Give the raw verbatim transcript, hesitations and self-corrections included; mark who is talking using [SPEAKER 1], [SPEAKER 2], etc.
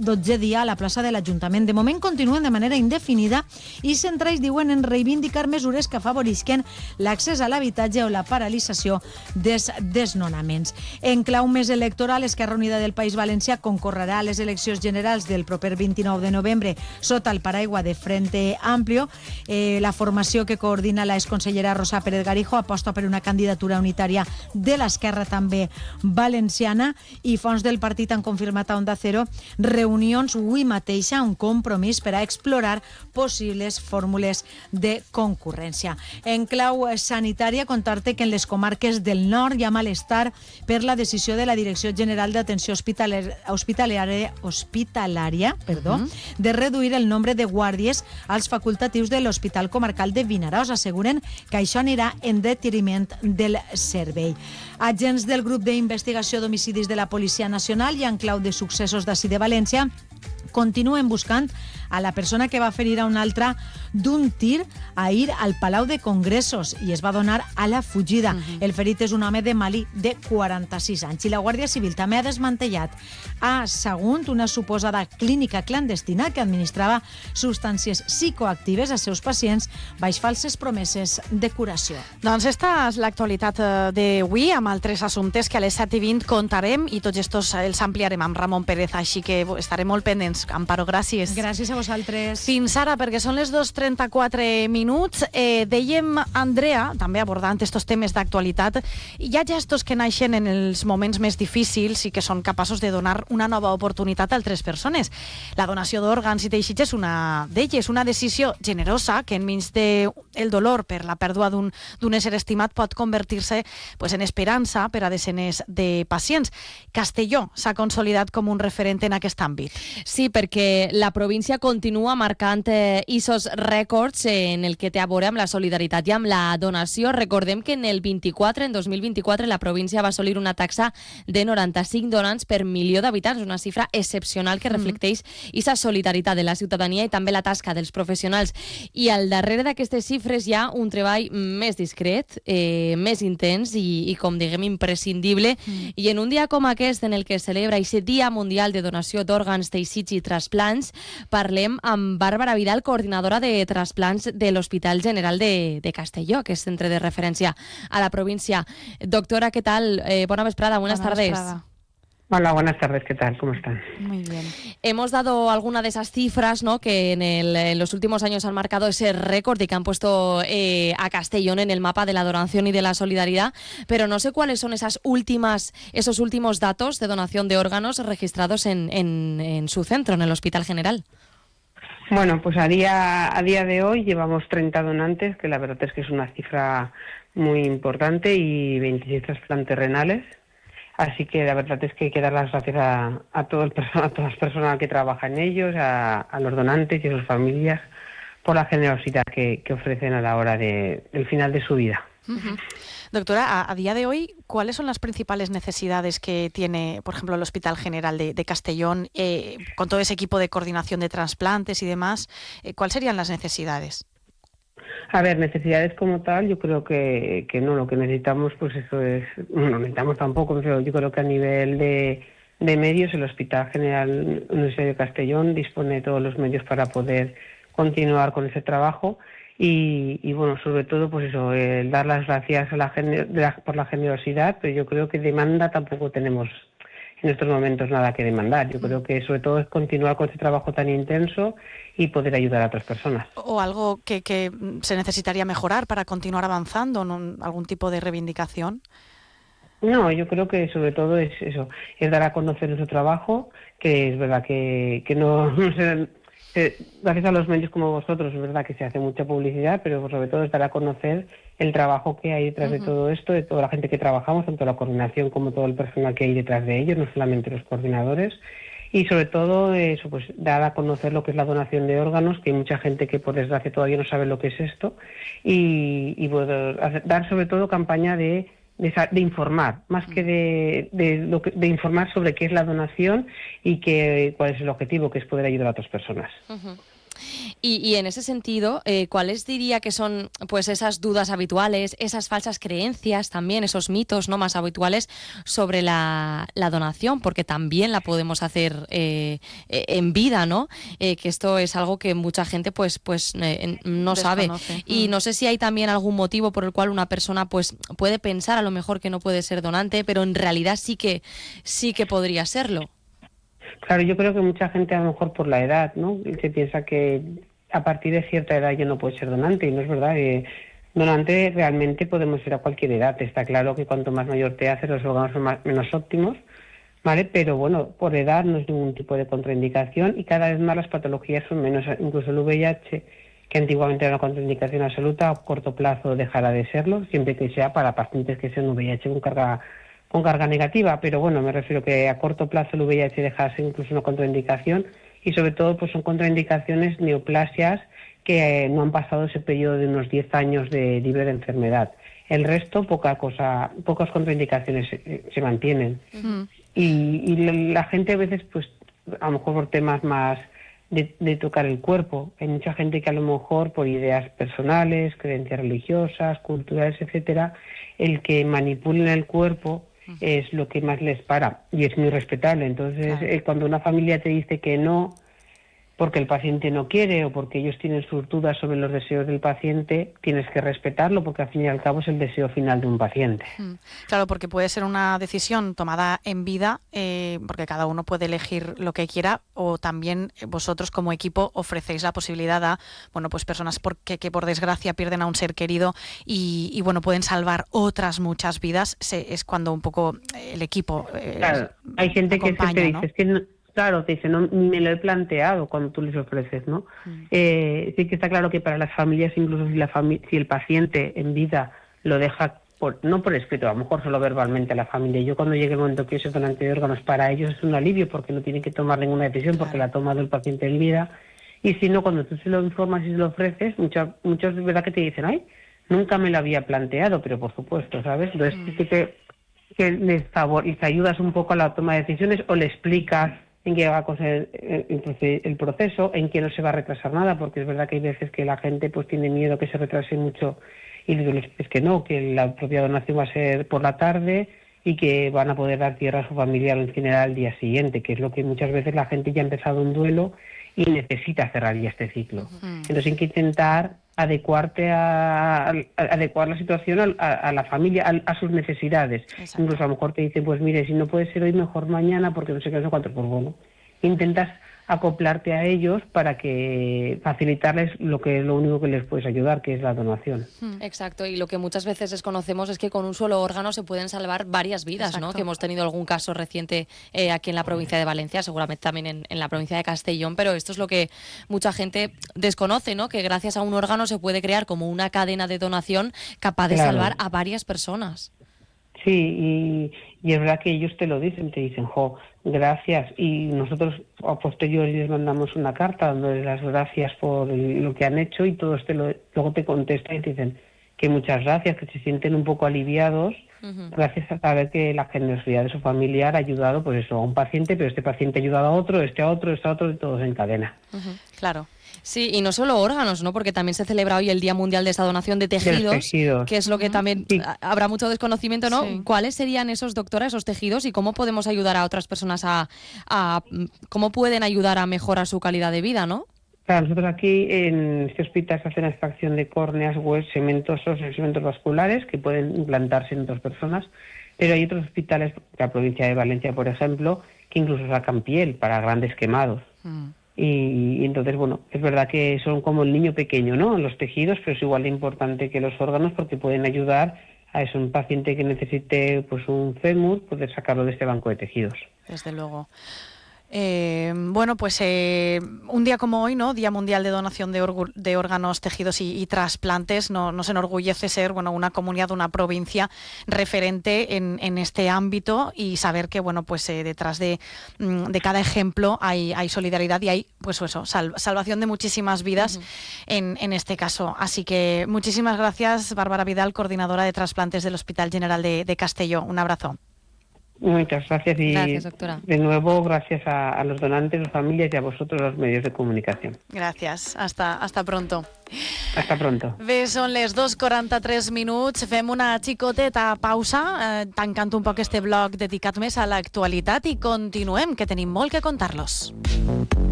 [SPEAKER 1] dotzè dia a la plaça de l'Ajuntament. De moment continuen de manera indefinida i centrals diuen en reivindicar mesures que afavorisquen l'accés a l'habitatge o la paralització dels desnonaments. En clau més electoral, Esquerra Unida del País Valencià concorrerà a les eleccions generals del proper vint-i-nou de novembre sota el paraigua de Frente Amplio. Eh, la formació que coordina la exconsellera Rosa Pérez Garijo aposta per una candidatura unitària de l'esquerra també valenciana i fons del partit han confirmat a Onda Cero reunions avui mateixa, un compromís per a explorar possibles fórmules de concurrència. En clau sanitària, contar-te que en les comarques del nord hi ha malestar per la decisió de la Direcció General d'Atenció Hospitalar- Hospitalària, hospitalària perdó, uh-huh. de reduir el nombre de guàrdies als facultatius de l'Hospital Comarcal de Vinaròs. Asseguren que això anirà en detriment del servei. Agents del grup d'investigació d'homicidis de la Policia Nacional i en clau de successos d'ací de València continuen buscant a la persona que va ferir a un altre d'un tir ahir al Palau de Congressos i es va donar a la fugida. Uh-huh. El ferit és un home de Malí de quaranta-sis anys. I la Guàrdia Civil també ha desmantellat a Sagunt una suposada clínica clandestina que administrava substàncies psicoactives als seus pacients baix falses promeses de curació.
[SPEAKER 2] Doncs esta és l'actualitat d'avui amb altres assumptes que a les set i vint contarem i tots estos els ampliarem amb Ramon Pérez, així que estarem molt pendents. Amparo, gràcies.
[SPEAKER 1] Gràcies a vosaltres.
[SPEAKER 2] Fins ara, perquè són les dos trenta-quatre minuts. Eh, dèiem, Andrea, també abordant estos temes d'actualitat, hi ha gestos que naixen en els moments més difícils i que són capaços de donar una nova oportunitat a altres persones. La donació d'òrgans i teixits és una d'elles, una decisió generosa que enmig del dolor per la pèrdua d'un, d'un ésser estimat pot convertir-se pues, en esperança per a desenes de pacients. Castelló s'ha consolidat com un referent en aquest àmbit.
[SPEAKER 3] Sí, perquè la província continua marcant eh, isos rècords en el que té a veure amb la solidaritat i amb la donació. Recordem que en el vint-i-quatre, en dos mil vint-i-quatre, la província va assolir una taxa de noranta-cinc donants per milió d'habitants, una xifra excepcional que reflecteix aquesta solidaritat de la ciutadania i també la tasca dels professionals. I al darrere d'aquestes xifres hi ha un treball més discret, eh, més intens i, i com diguem, imprescindible. Mm. I en un dia com aquest, en el que es celebra aquest Dia Mundial de Donació d'Òrgans, teixits i trasplants, parlem amb Bàrbara Vidal, coordinadora de trasplants de l'Hospital General de, de Castelló, que és centre de referència a la província. Doctora, ¿qué tal? Eh, buena vesprada, buenas
[SPEAKER 2] Buena
[SPEAKER 3] tardes.
[SPEAKER 2] vesprada.
[SPEAKER 4] Hola, buenas tardes, ¿qué tal? ¿Cómo están?
[SPEAKER 2] Muy bien.
[SPEAKER 3] Hemos dado alguna de esas cifras, ¿no?, que en, el, en los últimos años han marcado ese récord y que han puesto eh, a Castellón en el mapa de la donación y de la solidaridad, pero no sé cuáles son esas últimas, esos últimos datos de donación de órganos registrados en, en, en su centro, en el Hospital General.
[SPEAKER 4] Bueno, pues a día, a día de hoy llevamos treinta donantes, que la verdad es que es una cifra muy importante, y veintiséis trasplantes renales. Así que la verdad es que hay que dar las gracias a, a, todo el, a todas las personas que trabajan en ellos, a, a los donantes y a sus familias, por la generosidad que, que ofrecen a la hora de, del final de su vida.
[SPEAKER 2] Uh-huh. Doctora, a, a día de hoy, ¿cuáles son las principales necesidades que tiene, por ejemplo, el Hospital General de, de Castellón, eh, con todo ese equipo de coordinación de trasplantes y demás? Eh, ¿Cuáles serían las necesidades?
[SPEAKER 4] A ver, necesidades como tal, yo creo que, que no, lo que necesitamos, pues eso es, no necesitamos tampoco, pero yo creo que a nivel de, de medios, el Hospital General Universitario de Castellón dispone de todos los medios para poder continuar con ese trabajo y, y bueno, sobre todo, pues eso, el dar las gracias a la, gener- de la por la generosidad, pero yo creo que demanda tampoco tenemos en estos momentos nada que demandar. Yo creo que sobre todo es continuar con este trabajo tan intenso y poder ayudar a otras personas.
[SPEAKER 2] ¿O algo que, que se necesitaría mejorar para continuar avanzando, ¿no? ¿Algún tipo de reivindicación?
[SPEAKER 4] No, yo creo que sobre todo es eso, es dar a conocer nuestro trabajo, que es verdad que, que no, no se, se, gracias a los medios como vosotros, es verdad que se hace mucha publicidad, pero sobre todo es dar a conocer el trabajo que hay detrás uh-huh. de todo esto, de toda la gente que trabajamos, tanto la coordinación como todo el personal que hay detrás de ellos, no solamente los coordinadores, y sobre todo eso, pues dar a conocer lo que es la donación de órganos, que hay mucha gente que por desgracia todavía no sabe lo que es esto, y, y bueno, dar sobre todo campaña de De, de informar, más que de, de, lo que, de informar sobre qué es la donación y que, cuál es el objetivo, que es poder ayudar a otras personas.
[SPEAKER 3] Uh-huh. Y, y en ese sentido, eh, ¿cuáles diría que son pues esas dudas habituales, esas falsas creencias también, esos mitos no más habituales sobre la, la donación? Porque también la podemos hacer eh, en vida, ¿no? Eh, que esto es algo que mucha gente pues, pues eh, no sabe. Y no sé si hay también algún motivo por el cual una persona pues puede pensar a lo mejor que no puede ser donante, pero en realidad sí que sí que podría serlo.
[SPEAKER 4] Claro, yo creo que mucha gente a lo mejor por la edad, ¿no? Se piensa que a partir de cierta edad ya no puede ser donante, y no es verdad. Eh, donante realmente podemos ser a cualquier edad. Está claro que cuanto más mayor te haces, los órganos son más, menos óptimos, ¿vale? Pero bueno, por edad no es ningún tipo de contraindicación, y cada vez más las patologías son menos. Incluso el V I H, que antiguamente era una contraindicación absoluta, a corto plazo dejará de serlo, siempre que sea para pacientes que sean V I H con carga con carga negativa, pero bueno, me refiero que a corto plazo el V I H deja de ser incluso una contraindicación, y sobre todo pues son contraindicaciones neoplasias que eh, no han pasado ese periodo de unos diez años de libre de enfermedad. El resto, poca cosa, pocas contraindicaciones eh, se mantienen. Uh-huh. Y, y la, la gente a veces, pues a lo mejor por temas más de, de tocar el cuerpo, hay mucha gente que a lo mejor por ideas personales, creencias religiosas, culturales, etcétera, el que manipulen el cuerpo es lo que más les para, y es muy respetable. Entonces, claro. eh, cuando una familia te dice que no, porque el paciente no quiere o porque ellos tienen sus dudas sobre los deseos del paciente, tienes que respetarlo, porque al fin y al cabo es el deseo final de un paciente.
[SPEAKER 2] Claro, porque puede ser una decisión tomada en vida, eh, porque cada uno puede elegir lo que quiera, o también vosotros como equipo ofrecéis la posibilidad a, bueno, pues personas porque, que por desgracia pierden a un ser querido y, y bueno, pueden salvar otras muchas vidas. Se, es cuando un poco el equipo eh,
[SPEAKER 4] claro, hay gente que se te dice, ¿no? Es que no, claro, te dice, no me lo he planteado cuando tú les ofreces, ¿no? Mm. Eh, sí que está claro que para las familias, incluso si la fami- si el paciente en vida lo deja, por, no por escrito, a lo mejor solo verbalmente a la familia. Yo cuando llegue el momento que yo soy donante de órganos, para ellos es un alivio, porque no tienen que tomar ninguna decisión, porque la ha tomado el paciente en vida. Y si no, cuando tú se lo informas y se lo ofreces, muchos, muchos es verdad que te dicen, ay, nunca me lo había planteado, pero por supuesto, ¿sabes? Entonces mm. sí que, que les, favor, les ayudas un poco a la toma de decisiones, o le explicas en qué va a ser el proceso, en qué no se va a retrasar nada, porque es verdad que hay veces que la gente pues tiene miedo que se retrase mucho, y les dices que no, que la propia donación va a ser por la tarde y que van a poder dar tierra a su familiar en general al día siguiente, que es lo que muchas veces la gente ya ha empezado un duelo y necesita cerrar ya este ciclo. Uh-huh. Entonces hay que intentar adecuarte a, a, a adecuar la situación a, a la familia, a, a sus necesidades. Exacto. Incluso a lo mejor te dicen, pues mire, si no puede ser hoy, mejor mañana, porque no sé qué, no sé cuánto. Pues bueno, intentas acoplarte a ellos para que facilitarles lo que es lo único que les puedes ayudar, que es la donación.
[SPEAKER 3] Exacto, y lo que muchas veces desconocemos es que con un solo órgano se pueden salvar varias vidas. Exacto. ¿No? Que hemos tenido algún caso reciente eh, aquí en la provincia de Valencia, seguramente también en, en la provincia de Castellón, pero esto es lo que mucha gente desconoce, ¿no? Que gracias a un órgano se puede crear como una cadena de donación capaz de claro. salvar a varias personas.
[SPEAKER 4] Sí, y, y es verdad que ellos te lo dicen, te dicen, jo, gracias, y nosotros a posteriori les mandamos una carta dándoles las gracias por lo que han hecho, y todos te lo, luego te contestan y te dicen que muchas gracias, que se sienten un poco aliviados, uh-huh. gracias a saber que la generosidad de su familiar ha ayudado, pues eso, a un paciente, pero este paciente ha ayudado a otro, este a otro, este a otro, y todos en cadena.
[SPEAKER 3] Uh-huh. Claro. Sí, y no solo órganos, ¿no? Porque también se celebra hoy el Día Mundial de esta donación de tejidos, de tejidos. Que es lo que también sí. habrá mucho desconocimiento, ¿no? Sí. ¿Cuáles serían esos, doctora, esos tejidos, y cómo podemos ayudar a otras personas a, a cómo pueden ayudar a mejorar su calidad de vida, ¿no?
[SPEAKER 4] Claro, nosotros aquí en este hospital se hace la extracción de córneas, huesos, segmentos óseos, segmentos vasculares que pueden implantarse en otras personas, pero hay otros hospitales, la provincia de Valencia, por ejemplo, que incluso sacan piel para grandes quemados. Mm. Y, y entonces, bueno, es verdad que son como el niño pequeño, ¿no? Los tejidos, pero es igual de importante que los órganos, porque pueden ayudar a eso, un paciente que necesite pues un fémur, poder sacarlo de este banco de tejidos.
[SPEAKER 2] Desde luego. Eh, bueno, pues eh, un día como hoy, ¿no? Día Mundial de Donación de, orgu- de Órganos, Tejidos y, y Trasplantes, no, nos enorgullece ser, bueno, una comunidad, una provincia referente en, en este ámbito, y saber que, bueno, pues eh, detrás de, de cada ejemplo hay, hay solidaridad y hay, pues eso, sal, salvación de muchísimas vidas uh-huh. en, en este caso. Así que muchísimas gracias, Bárbara Vidal, coordinadora de trasplantes del Hospital General de, de Castelló. Un abrazo.
[SPEAKER 4] Muchas gracias y
[SPEAKER 3] Gracias, doctora.
[SPEAKER 4] de nuevo gracias a, a los donantes, las familias y a vosotros los medios de comunicación.
[SPEAKER 2] Gràcies. Hasta, hasta pronto.
[SPEAKER 4] Hasta pronto.
[SPEAKER 2] Bé, són les dos quaranta-tres minuts. Fem una xicoteta pausa, eh, tancant un poc este bloc dedicat més a l'actualitat i continuem, que tenim molt que contar-los.